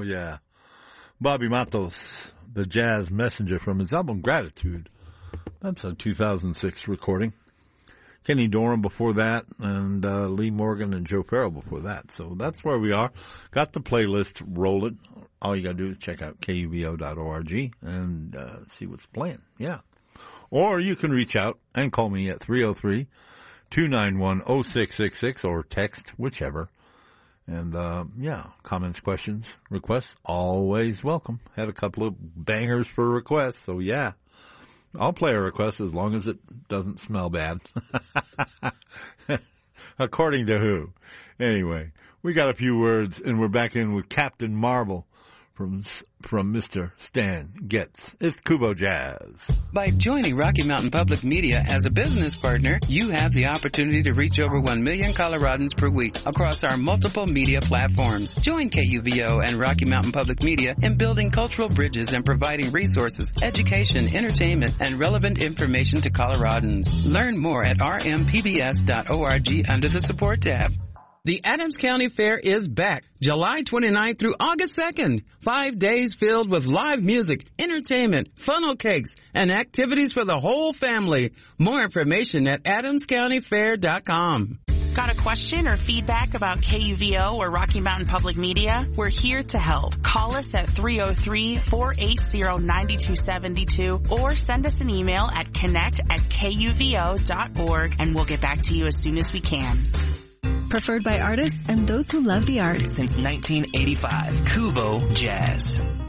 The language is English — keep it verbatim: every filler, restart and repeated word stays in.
Oh, yeah. Bobby Matos, the jazz messenger from his album Gratitude. That's a two thousand six recording. Kenny Dorham before that, and uh, Lee Morgan and Joe Farrell before that. So that's where we are. Got the playlist rolling. All you got to do is check out K U V O dot org and uh, see what's playing. Yeah. Or you can reach out and call me at three oh three, two nine one, oh six six six or text, whichever. And, uh, yeah, comments, questions, requests, always welcome. Had a couple of bangers for requests, so yeah. I'll play a request as long as it doesn't smell bad. According to who? Anyway, we got a few words, and we're back in with Captain Marvel from from Mister Stan Getz. It's Kubo Jazz. By joining Rocky Mountain Public Media as a business partner, you have the opportunity to reach over one million Coloradans per week across our multiple media platforms. Join K U V O and Rocky Mountain Public Media in building cultural bridges and providing resources, education, entertainment, and relevant information to Coloradans. Learn more at r m p b s dot org under the support tab. The Adams County Fair is back, July twenty-ninth through August second. Five days filled with live music, entertainment, funnel cakes, and activities for the whole family. More information at adams county fair dot com. Got a question or feedback about K U V O or Rocky Mountain Public Media? We're here to help. Call us at three oh three, four eight zero, nine two seven two or send us an email at connect at k u v o dot org and we'll get back to you as soon as we can. Preferred by artists and those who love the arts. Since nineteen eighty-five, Kubo Jazz.